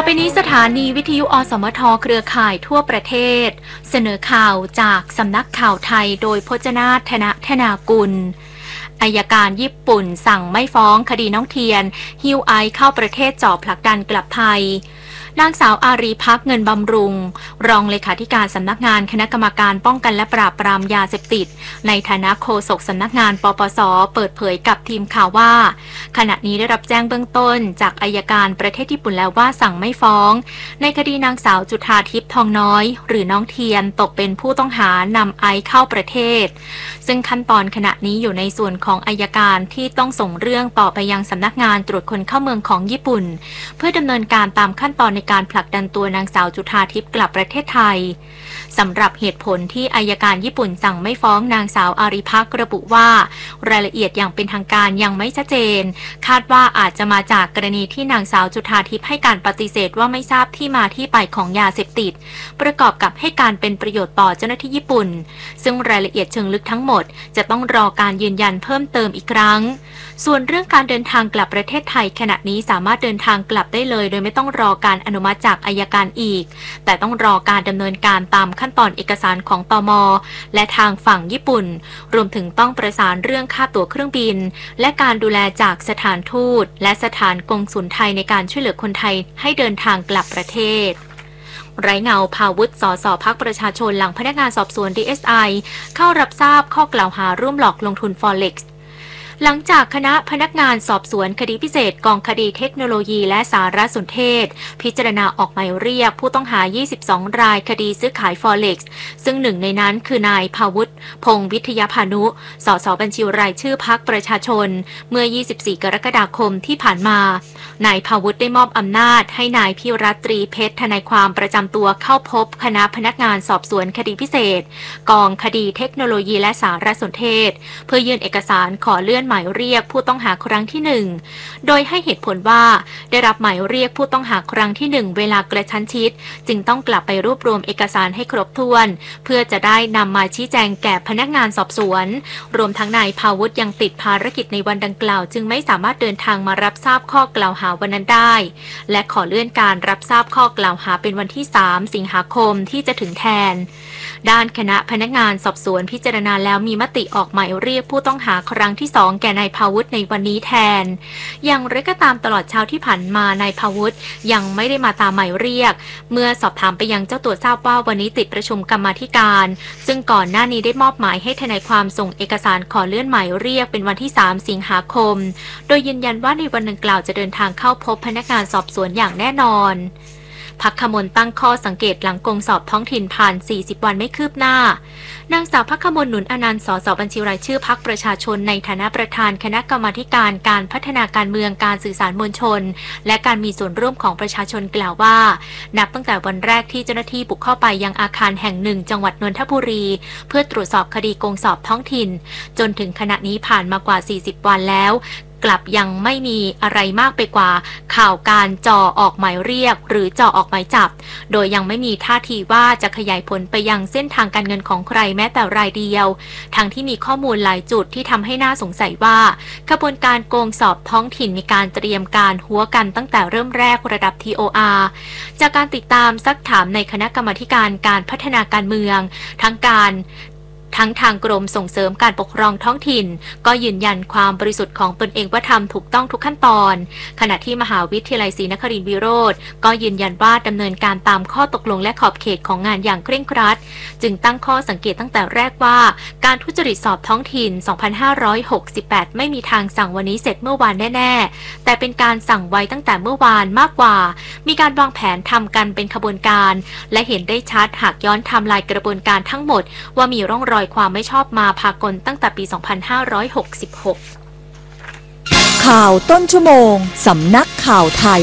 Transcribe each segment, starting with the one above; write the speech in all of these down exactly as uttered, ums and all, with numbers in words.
ไปนี้สถานีวิทยุอสมทเครือข่ายทั่วประเทศเสนอข่าวจากสำนักข่าวไทยโดยพจนาถ ธนธนากุลอัยการญี่ปุ่นสั่งไม่ฟ้องคดีน้องเทียนฮิ้วไอซ์เข้าประเทศจ่อผลักดันกลับไทยนางสาวอารีภักดิ์เงินบำรุงรองเลขาธิการสำนักงานคณะกรรมการป้องกันและปราบปรามยาเสพติดในฐานะโฆษกสำนักงานปปส.เปิดเผยกับทีมข่าวว่าขณะนี้ได้รับแจ้งเบื้องต้นจากอัยการประเทศญี่ปุ่นแล้วว่าสั่งไม่ฟ้องในคดีนางสาวจุฑาทิพย์ทองน้อยหรือน้องเทียนตกเป็นผู้ต้องหานำไอซ์เข้าประเทศซึ่งขั้นตอนขณะนี้อยู่ในส่วนของอัยการที่ต้องส่งเรื่องต่อไปยังสำนักงานตรวจคนเข้าเมืองของญี่ปุ่นเพื่อดำเนินการตามขั้นตอนในการผลักดันตัวนางสาวจุฑาทิพย์กลับประเทศไทยสำหรับเหตุผลที่อัยการญี่ปุ่นสั่งไม่ฟ้องนางสาวอารีภักดิ์ระบุว่ารายละเอียดอย่างเป็นทางการยังไม่ชัดเจนคาดว่าอาจจะมาจากกรณีที่นางสาวจุฑาทิพย์ให้การปฏิเสธว่าไม่ทราบที่มาที่ไปของยาเสพติดประกอบกับให้การเป็นประโยชน์ต่อเจ้าหน้าที่ญี่ปุ่นซึ่งรายละเอียดเชิงลึกทั้งหมดจะต้องรอการยืนยันเพิ่มเติมอีกครั้งส่วนเรื่องการเดินทางกลับประเทศไทยขณะนี้สามารถเดินทางกลับได้เลยโดยไม่ต้องรอการอนุมัติจากอัยการอีกแต่ต้องรอการดำเนินการตามขั้นตอนเอกสารของตม.และทางฝั่งญี่ปุ่นรวมถึงต้องประสานเรื่องค่าตั๋วเครื่องบินและการดูแลจากสถานทูตและสถานกงสุลไทยในการช่วยเหลือคนไทยให้เดินทางกลับประเทศไร้เงาภาวุฒิสสพรรคประชาชนหลังพนักงานสอบสวน ดี เอส ไอ เข้ารับทราบข้อกล่าวหาร่วมหลอกลงทุน Forexหลังจากคณะพนักงานสอบสวนคดีพิเศษกองคดีเทคโนโลยีและสารสนเทศพิจารณาออกหมายเรียกผู้ต้องหายี่สิบสองรายคดีซื้อขาย Forex ซึ่งหนึ่งในนั้นคือนายภาวุฒิพงษ์วิทยาพานุสสบัญชีรายชื่อพรรคประชาชนเมื่อยี่สิบสี่กรกฎาคมที่ผ่านมานายภาวุฒิได้มอบอำนาจให้นายพิรัตรีเพชรทนายความประจำตัวเข้าพบคณะพนักงานสอบสวนคดีพิเศษกองคดีเทคโนโลยีและสารสนเทศเพื่อยื่นเอกสารขอเลื่อนหมายเรียกผู้ต้องหาครั้งที่หนึ่งโดยให้เหตุผลว่าได้รับหมายเรียกผู้ต้องหาครั้งที่หนึ่งเวลากระชั้นชิดจึงต้องกลับไปรวบรวมเอกสารให้ครบถ้วนเพื่อจะได้นำมาชี้แจงแก่พนักงานสอบสวนรวมทั้งนายภาวุฒิยังติดภารกิจในวันดังกล่าวจึงไม่สามารถเดินทางมารับทราบข้อกล่าวหาวันนั้นได้และขอเลื่อนการรับทราบข้อกล่าวหาเป็นวันที่สามสิงหาคมที่จะถึงแทนด้านคณะพนักงานสอบสวนพิจารณาแล้วมีมติออกหมายเรียกผู้ต้องหาครั้งที่สองแก่นายภาวุฒิในวันนี้แทนอย่างไรก็ตามตลอดเช้าที่ผ่านมานายภาวุฒิยังไม่ได้มาตามหมายเรียกเมื่อสอบถามไปยังเจ้าตัวทราบว่าวันนี้ติดประชุมกรรมาธิการซึ่งก่อนหน้านี้ได้มอบหมายให้ทนายความส่งเอกสารขอเลื่อนหมายเรียกเป็นวันที่สามสิงหาคมโดยยืนยันว่าในวันดังกล่าวจะเดินทางเข้าพบพนักงานสอบสวนอย่างแน่นอนภักขมลตั้งข้อสังเกตหลังกงสอบท้องถิ่นผ่านสี่สิบวันไม่คืบหน้านางสาวภักขมลหนุนอนันต์สสบัญชีรายชื่อพรรคประชาชนในฐานะประธานคณะกรรมาธิการการพัฒนาการเมืองการสื่อสารมวลชนและการมีส่วนร่วมของประชาชนกล่าวว่านับตั้งแต่วันแรกที่เจ้าหน้าที่บุกเข้าไปยังอาคารแห่งหนึ่งจังหวัดนนทบุรีเพื่อตรวจสอบคดีกงสอบท้องถิ่นจนถึงขณะนี้ผ่านมากว่าสี่สิบวันแล้วกลับยังไม่มีอะไรมากไปกว่าข่าวการจ่อออกหมายเรียกหรือจ่อออกหมายจับโดยยังไม่มีท่าทีว่าจะขยายผลไปยังเส้นทางการเงินของใครแม้แต่รายเดียวทั้งที่มีข้อมูลหลายจุดที่ทำให้น่าสงสัยว่ากระบวนการโกงสอบท้องถิ่นมีการเตรียมการหัวกันตั้งแต่เริ่มแรกระดับ ที โอ อาร์ จากการติดตามซักถามในคณะกรรมาการการพัฒนาการเมืองทั้งการทั้งทางกรมส่งเสริมการปกครองท้องถิ่นก็ยืนยันความบริสุทธิ์ของตนเองว่าทำถูกต้องทุกขั้นตอนขณะที่มหาวิทยาลัยศรีนครินทร์วิโรธก็ยืนยันว่าดำเนินการตามข้อตกลงและขอบเขตของงานอย่างเคร่งครัดจึงตั้งข้อสังเกตตั้งแต่แรกว่าการทุจริตสอบท้องถิ่น สองพันห้าร้อยหกสิบแปด ไม่มีทางสั่งวันนี้เสร็จเมื่อวานแน่ๆแต่เป็นการสั่งไว้ตั้งแต่เมื่อวานมากกว่ามีการวางแผนทำกันเป็นขบวนการและเห็นได้ชัดหากย้อนไทม์ไลน์กระบวนการทั้งหมดว่ามีร่องรอยความไม่ชอบมาพากลตั้งแต่ปี สองพันห้าร้อยหกสิบหกข่าวต้นชั่วโมงสำนักข่าวไทย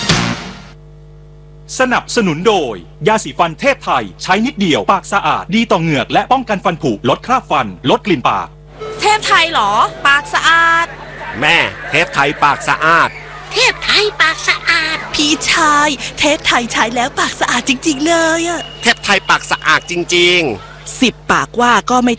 สนับสนุนโดยยาสีฟันเทพไทยใช้นิดเดียวปากสะอาดดีต่อเหงือกและป้องกันฟันผุลดคราบฟันลดกลิ่นปากเทพไทยเหรอปากสะอาดแม่เทพไทยปากสะอาดเทพไทยปากสะอาดพี่ชายเทพไทยใช้แล้วปากสะอาดจริงๆเลยอะเทพไทยปากสะอาดจริงๆสิบปากว่าก็ไม่